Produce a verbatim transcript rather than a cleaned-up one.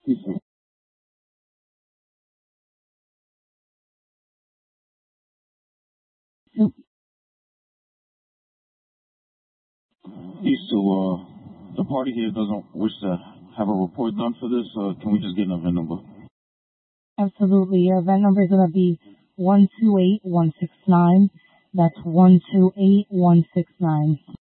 Peace. Peace. So, uh, the party here doesn't wish to have a report done for this. Uh, can we just get an event number? Absolutely. Your event number is going to be one two eight one six nine. That's one two eight one six nine.